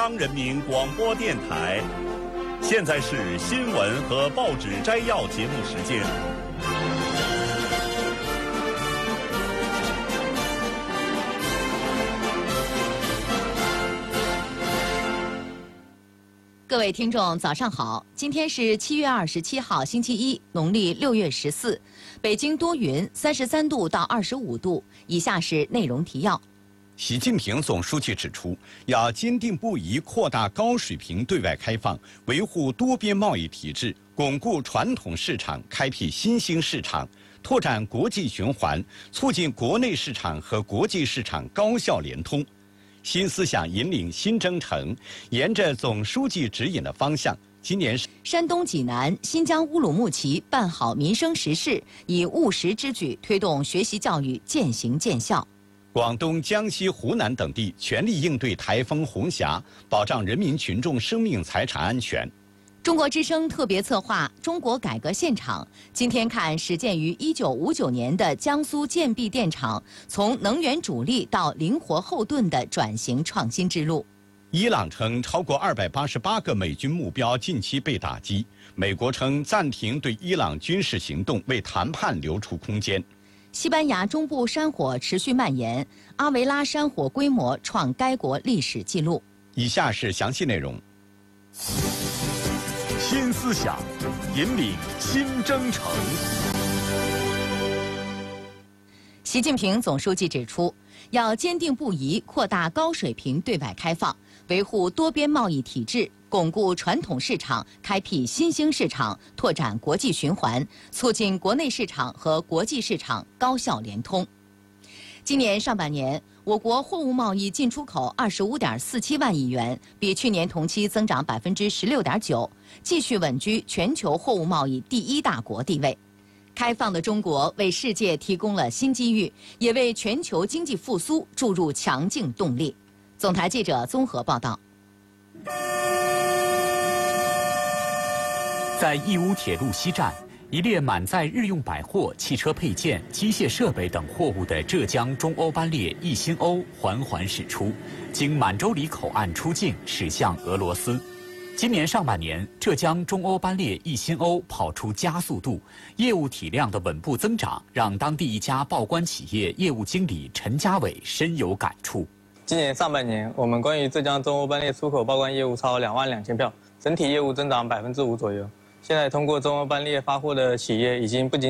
央人民广播电台，现在是新闻和报纸摘要节目时间。 各位听众，早上好！今天是7月27号，星期一，农历6月14。北京多云，33度到25度。以下是内容提要。 习近平总书记指出，要坚定不移扩大高水平对外开放，维护多边贸易体制，巩固传统市场，开辟新兴市场，拓展国际循环，促进国内市场和国际市场高效联通。新思想引领新征程，沿着总书记指引的方向，今年山东济南、新疆乌鲁木齐办好民生实事，以务实之举推动学习教育渐行渐效。 广东、江西、湖南等地全力应对台风红霞，保障人民群众生命财产安全。 中国之声特别策划《中国改革现场》，今天看始建于1959年的江苏建壁电厂从能源主力到灵活后盾的转型创新之路。 伊朗称超过288个美军目标近期被打击，美国称暂停对伊朗军事行动，为谈判留出空间。 西班牙中部山火持续蔓延，阿维拉山火规模创该国历史纪录。 以下是详细内容。 新思想引领新征程。 习近平总书记指出，要坚定不移扩大高水平对外开放，维护多边贸易体制，巩固传统市场，开辟新兴市场，拓展国际循环，促进国内市场和国际市场高效联通。今年上半年，我国货物贸易进出口25.47万亿元，比去年同期增长16.9%，继续稳居全球货物贸易第一大国地位。开放的中国为世界提供了新机遇，也为全球经济复苏注入强劲动力。总台记者综合报道。 在义乌铁路西站，一列满载日用百货、汽车配件、机械设备等货物的浙江中欧班列一星欧缓缓驶出，经满洲里口岸出境，驶向俄罗斯。今年上半年，浙江中欧班列一星欧跑出加速度，业务体量的稳步增长，让当地一家报关企业业务经理陈家伟深有感触。 今年上半年，我们关于浙江中欧班列出口报关业务超22000票，整体业务增长5%左右。现在通过中欧班列发货的企业已经不仅